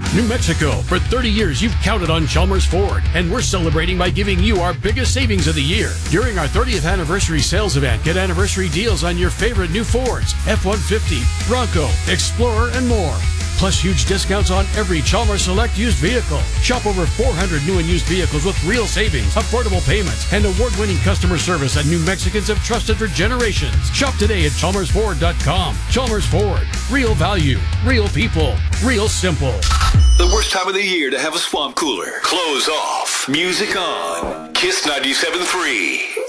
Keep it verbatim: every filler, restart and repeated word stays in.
New Mexico, for thirty years you've counted on Chalmers Ford, and we're celebrating by giving you our biggest savings of the year. During our thirtieth anniversary sales event, get anniversary deals on your favorite new Fords, F one fifty, Bronco, Explorer, and more. Plus huge discounts on every Chalmers Select used vehicle. Shop over four hundred new and used vehicles with real savings, affordable payments, and award-winning customer service that New Mexicans have trusted for generations. Shop today at Chalmers Ford dot com. Chalmers Ford. Real value. Real people. Real simple. The worst time of the year to have a swamp cooler. Clothes off. Music on. Kiss ninety-seven point three.